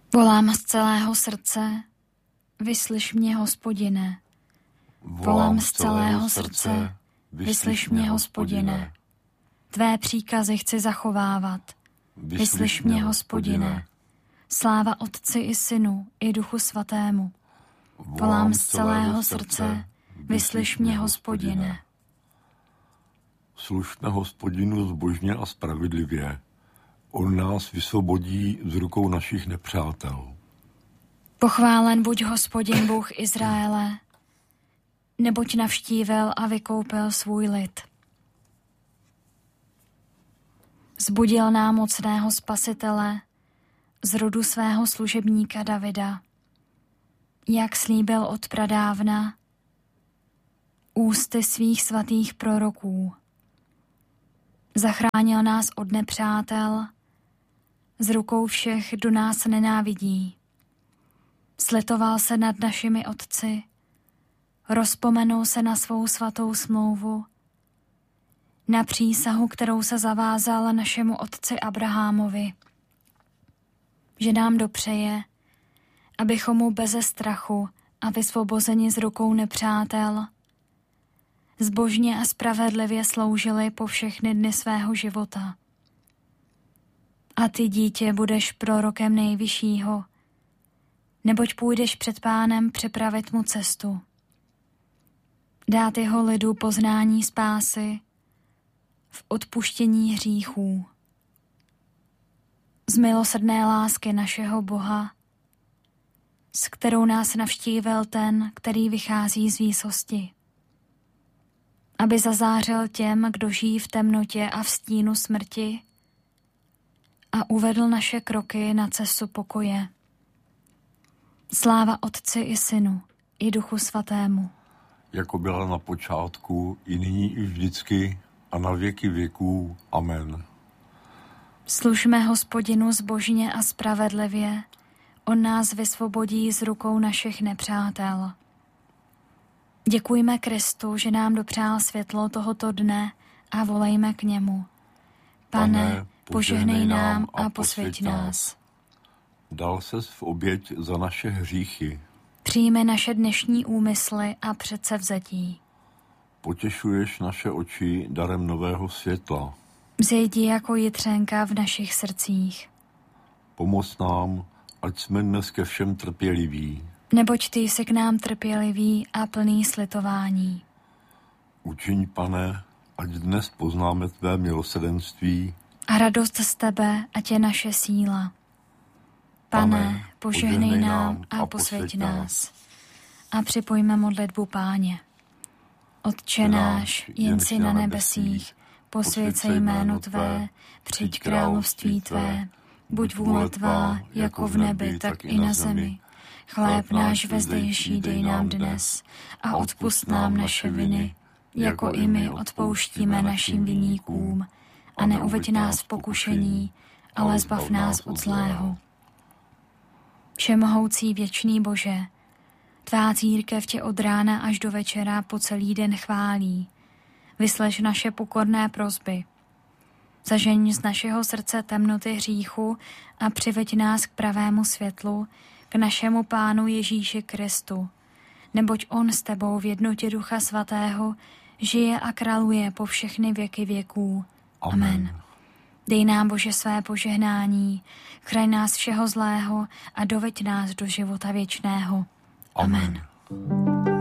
Volám z celého srdce, vyslyš mě, Hospodine. Volám z celého srdce, vyslyš mě, Hospodine. Tvé příkazy chci zachovávat, vyslyš mě, Hospodine. Sláva Otci i Synu, i Duchu Svatému. Volám z celého srdce, vyslyš mě, Hospodine. Služme Hospodinu zbožně a spravedlivě. On nás vysvobodí z rukou našich nepřátel. Pochválen buď Hospodin Bůh Izraele, neboť navštívil a vykoupil svůj lid. Zbudil nám mocného Spasitele z rodu svého služebníka Davida, jak slíbil od pradávna ústy svých svatých proroků. Zachránil nás od nepřátel, z rukou všech, kdo nás nenávidí. Slitoval se nad našimi otci, rozpomenul se na svou svatou smlouvu, na přísahu, kterou se zavázal našemu otci Abrahamovi, že nám dopřeje, abychom mu beze strachu a vysvobozeni z rukou nepřátel zbožně a spravedlivě sloužili po všechny dny svého života. A ty, dítě, budeš prorokem Nejvyššího, neboť půjdeš před Pánem připravit mu cestu. Dát jeho lidu poznání spásy v odpuštění hříchů. Z milosrdné lásky našeho Boha, s kterou nás navštívil ten, který vychází z výsosti. Aby zazářil těm, kdo žijí v temnotě a v stínu smrti, a uvedl naše kroky na cestu pokoje. Sláva Otci i Synu, i Duchu Svatému. Jako byla na počátku, i nyní, i vždycky, a na věky věků. Amen. Služme Hospodinu zbožně a spravedlivě, on nás vysvobodí z rukou našich nepřátel. Děkujme Kristu, že nám dopřál světlo tohoto dne a volejme k němu. Pane, požehnej nám a posvěť nás. Dal ses v oběť za naše hříchy. Přijmi naše dnešní úmysly a předsevzetí. Potěšuješ naše oči darem nového světla. Vzejdi jako jitřenka v našich srdcích. Pomoz nám, ať jsme dnes ke všem trpěliví. Neboť ty jsi k nám trpělivý a plný slitování. Učiň, Pane, ať dnes poznáme tvé milosrdenství. A radost z tebe, ať je naše síla. Pane, požehnej nám a posvěť nás. A připojme modlitbu Páně. Otče náš, jen si na nebesích, posvěť se jméno tvé, přijď království tvé, buď vůle tvá, jako v nebi, tak i na zemi. Chléb náš vezdejší dej nám dnes a odpusť nám naše viny, jako i my odpouštíme našim viníkům. A neuveď nás v pokušení, ale zbav nás od zlého. Všemohoucí věčný Bože, tvá církev tě od rána až do večera po celý den chválí. Vysleš naše pokorné prosby. Zažeň z našeho srdce temnoty hříchu a přiveď nás k pravému světlu, k našemu Pánu Ježíši Kristu. Neboť on s tebou v jednotě Ducha Svatého žije a králuje po všechny věky věků. Amen. Dej nám, Bože, své požehnání, chraň nás všeho zlého a doveď nás do života věčného. Amen.